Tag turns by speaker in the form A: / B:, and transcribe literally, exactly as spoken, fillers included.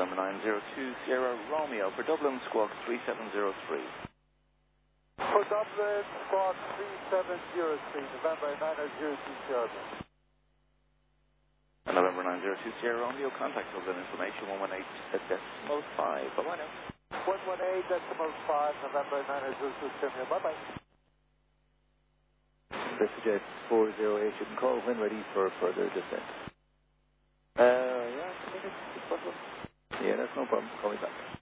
A: November nine zero two Sierra Romeo for Dublin Squawk three seven zero three.
B: For Dublin Squawk three seven zero three, November nine zero two Sierra.
A: November nine zero two Sierra Romeo, contact Dublin information one one eight decimal five. Bye-bye now.
B: one one eight decimal five, November nine zero two Sierra. Bye-bye.
C: Jet four zero eight, you can call when ready for further descent.
A: Uh, yeah, I think it's possible.
C: Yeah, that's no problem. Call me back.